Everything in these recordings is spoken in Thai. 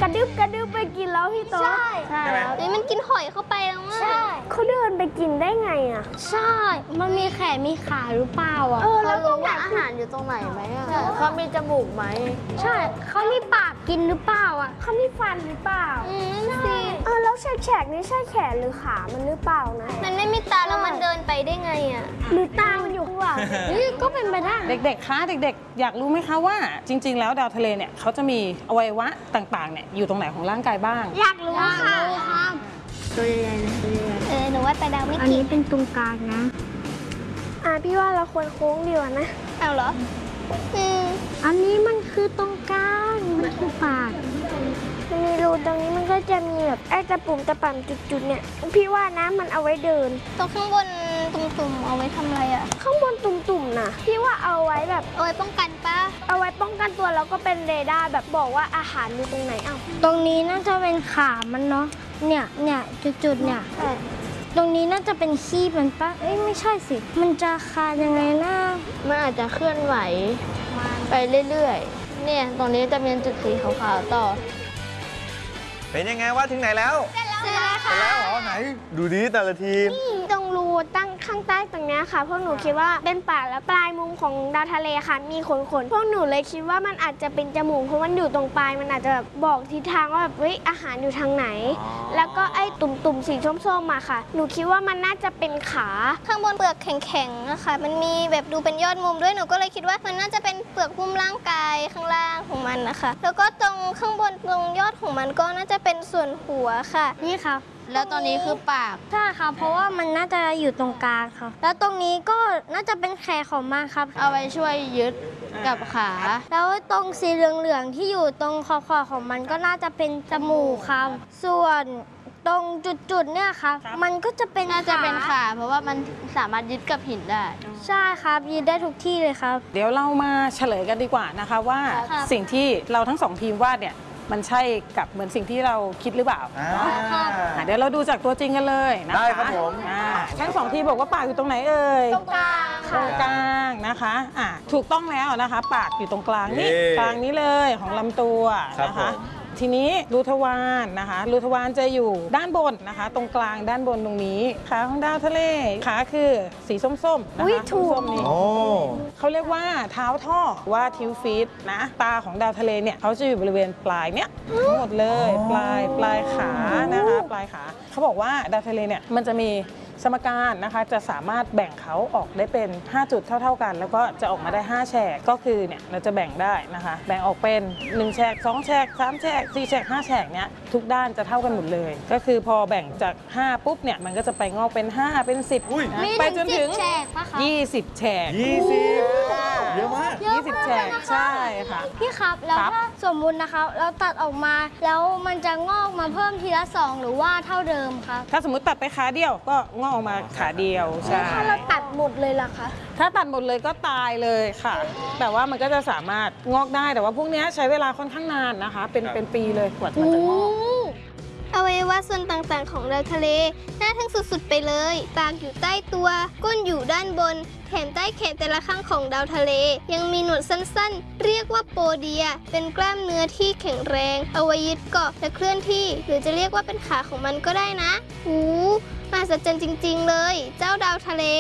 กระดึบไปกินแล้วพี่โต๊ะใช่นี่มันกินหอยเข้าไปแล้วอ่ะใช่เขาเดินไปกินได้ไงอ่ะใช่มันมีแขนมีขาหรือเปล่าอ่ะแล้วรู้ว่าอาหารอยู่ตรงไหนไหมอ่ะเขามีจมูกไหมใช่เขามีปากกินหรือเปล่าอ่ะเขามีฟันหรือเปล่าใช่แล้วแฉกนี่ใช่แขนหรือขามันหรือเปล่านะมันไม่มีตาแล้วมันเดินไปได้ไงอ่ะหรือตามันอยู่ข้างหลังก็เป็นไปได้เด็กๆคะเด็กๆอยากรู้ไหมคะว่าจริงๆแล้วดาวทะเลเนี่ยเขาจะมีอวัยวะต่างๆเนี่ยอยู่ตรงไหนของร่างกายบ้างอยากรู้ค่ะตัวใหญ่ๆหนูว่าแต่ดาวไม่อันนี้เป็นตรงกลางนะพี่ว่าเราควรโค้งดีกว่านะเอาเหรออันนี้มันคือตรงกลางมันคือปากมันมีรูตรงนี้มันก็จะมีแบบไอ้ตะปุ่มตะป่ำจุดๆเนี่ยพี่ว่านะมันเอาไว้เดินตรงข้างบนตุ่มๆเอาไว้ทำอะไรอ่ะข้างบนตุ่มๆนะพี่ว่าเอาไว้แบบเอาไว้ป้องกันป่ะเอาไว้ป้องกันตัวแล้วก็เป็นเรดาร์แบบบอกว่าอาหารอยู่ตรงไหนตรงนี้น่าจะเป็นขามันเนาะเนี่ยจุดๆเนี่ยตรงนี้น่าจะเป็นขี้มันปะไม่ใช่สิมันจะคายังไงนะมันอาจจะเคลื่อนไหวไปเรื่อยๆเนี่ยตรงนี้จะเป็นจุดสีขาวๆต่อเป็นยังไงว่าถึงไหนแล้วเสร็จแล้วค่ะเสร็จแล้วเหรอไหนดูดิแต่ละทีมตรงรูตั้งข้างใต้ตรงนี้ค่ะพวกหนูคิดว่าเป็นปากและปลายมุมของดาวทะเลค่ะมีขนพวกหนูเลยคิดว่ามันอาจจะเป็นจมูกเพราะมันอยู่ตรงปลายมันอาจจะแบบบอกทิศทางว่าแบบอาหารอยู่ทางไหนแล้วก็ไอ้ตุ่มสีส้มๆมาค่ะหนูคิดว่ามันน่าจะเป็นขาข้างบนเปลือกแข็งๆนะคะมันมีแบบดูเป็นยอดมุมด้วยหนูก็เลยคิดว่ามันน่าจะเป็นเปลือกหุ้มร่างกายข้างล่างของมันนะคะแล้วก็ตรงข้างบนตรงยอดของมันก็น่าจะเป็นส่วนหัวค่ะนี่ครับแล้วตอนนี้คือปากใช่ครับเพราะว่ามันน่าจะอยู่ตรงกลางครับแล้วตรงนี้ก็น่าจะเป็นแขนของมันครับเอาไว้ช่วยยึดกับขาแล้วตรงสีเหลืองๆที่อยู่ตรงคอของมันก็น่าจะเป็นจมูกครับส่วนตรงจุดๆเนี่ยครับมันก็จะเป็นน่าจะเป็นขาเพราะว่ามันสามารถยึดกับหินได้ใช่ครับยึดได้ทุกที่เลยครับเดี๋ยวเรามาเฉลยกันดีกว่านะคะว่าสิ่งที่เราทั้งสองทีมวาดเนี่ยมันใช่กับเหมือนสิ่งที่เราคิดหรือเปล่าเดี๋ยวเราดูจากตัวจริงกันเลยนะคะได้ครับผมทั้งสองทีมบอกว่าปากอยู่ตรงไหนเอ่ยตรงกลางตรงกลางนะคะถูกต้องแล้วนะคะปากอยู่ตรงกลางนี่กลางนี้เลยของลำตัวนะคะทีนี้รูทวารนะคะรูทวารจะอยู่ด้านบนนะคะตรงกลางด้านบนตรงนี้ขาของดาวทะเลขาคือสีส้มๆนะคะส้มๆนี่เขาเรียกว่าเท้าท่อว่าทิวฟีตนะตาของดาวทะเลเนี่ยเขาจะอยู่บริเวณปลายเนี่ยทั้งหมดเลยปลายขานะคะปลายขาเขาบอกว่าดาวทะเลเนี่ยมันจะมีสมการนะคะจะสามารถแบ่งเขาออกได้เป็น5จุดเท่าๆกันแล้วก็จะออกมาได้5แฉกก็คือเนี่ยเราจะแบ่งได้นะคะแบ่งออกเป็น1แฉก2แฉก3แฉก4แฉก5แฉกเนี่ยทุกด้านจะเท่ากันหมดเลยก็คือพอแบ่งจาก5ปุ๊บเนี่ยมันก็จะไปงอกเป็น5เป็น10ไปจนถึง20แฉกเยอะมาก 20แฉกใช่ค่ะพี่ครับแล้วถ้าสมมุตินะคะเราตัดออกมาแล้วมันจะงอกมาเพิ่มทีละ2หรือว่าเท่าเดิมครับถ้าสมมติตัดไปขาเดียวก็งอกออกมาขาเดียวใช่ถ้าเราตัดหมดเลยล่ะคะถ้าตัดหมดเลยก็ตายเลยค่ะแต่ว่ามันก็จะสามารถงอกได้แต่ว่าพวกนี้ใช้เวลาค่อนข้างนานนะคะเป็นปีเลยกว่ามันจะงอกอวัยวะส่วนต่างๆของดาวทะเลน่าทั้งสุดๆไปเลยปากอยู่ใต้ตัวก้นอยู่ด้านบนแถมใต้แขนแต่ละข้างของดาวทะเลยังมีหนวดสั้นๆเรียกว่าโปเดียเป็นกล้ามเนื้อที่แข็งแรงเอาไว้ยึดเกาะและเคลื่อนที่หรือจะเรียกว่าเป็นขาของมันก็ได้นะมหัศจรรย์จริงๆเลยเจ้าดาวทะเล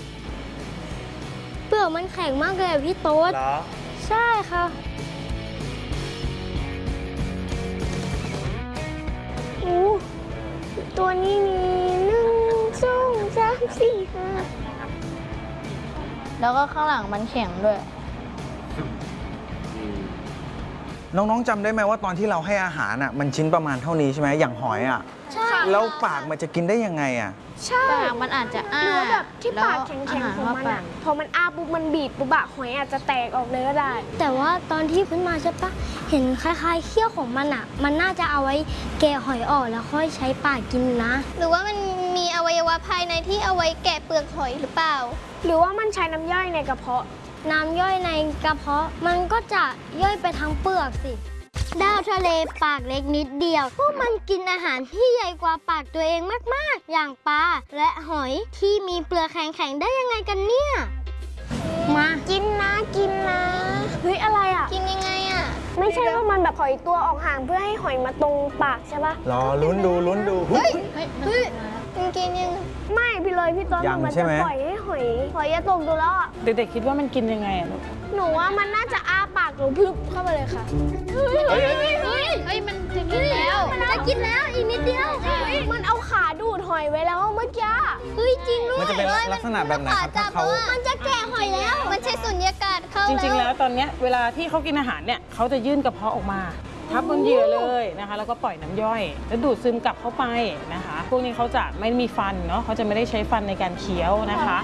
เปลือกมันแข็งมากเลยพี่โต๊ดใช่ค่ะตัวนี้มี1 2 3 4 5 แล้วก็ข้างหลังมันแข็งด้วยน้องๆจำได้ไหมว่าตอนที่เราให้อาหารมันชิ้นประมาณเท่านี้ใช่ไหมอย่างหอยใช่แล้วปากมันจะกินได้ยังไงใช่ปากมันอาจจะอ้าหรือแบบที่ปากแข็งๆของมันพอมันอ้าปุ๊บมันบีบปุ๊บหอยอาจจะแตกออกเลยก็ได้แต่ว่าตอนที่ขึ้นมาใช่ปะเห็นคล้ายๆเขี้ยวของมันมันน่าจะเอาไว้แกะหอยออกแล้วค่อยใช้ปากกินนะหรือว่ามันมีอวัยวะภายในที่เอาไว้แกะเปลือกหอยหรือเปล่าหรือว่ามันใช้น้ำย่อยในกระเพาะน้ำย่อยในกระเพาะมันก็จะย่อยไปทั้งเปลือกสิดาวทะเลปากเล็กนิดเดียวพวกมันกินอาหารที่ใหญ่กว่าปากตัวเองมากๆอย่างปลาและหอยที่มีเปลือกแข็งๆได้ยังไงกันเนี่ยมากินนะเฮ้ยอะไรกินยังไงไม่ไม่ใช่ว่ามันแบบถอยตัวออกห่างเพื่อให้หอยมาตรงปากใช่ปะรอลุ้นดูเฮ้ยมันกินยังไม่พี่เลยพี่ต้นยังมันใช่จะไหมปล่อยให้หอยจะตกดูแล้วอะเด็กๆคิดว่ามันกินยังไงอะลูกหนูว่ามันน่าจะอ้าปากหรือพึบเข้าไปเลยค่ะมันจะกินแล้วมันจะกินแล้วอีกนิดเดียวมันเอาขาดูดหอยไว้แล้วเมื่อกี้เฮ้ยจริงด้วยมันจะเป็นลักษณะแบบไหนครับถ้าเขามันจะแกะหอยแล้ว มันใช้สุญญากาศเข้าจริงๆ แล้วตอนเนี้ยเวลาที่เขากินอาหารเนี่ยเขาจะยื่นกระเพาะออกมา ทับบนเหยื่อเลยนะคะ แล้วก็ปล่อยน้ำย่อย แล้วดูดซึมกลับเข้าไปนะคะ พวกนี้เขาจะไม่มีฟันเนาะเขาจะไม่ได้ใช้ฟันในการเคี้ยวนะคะ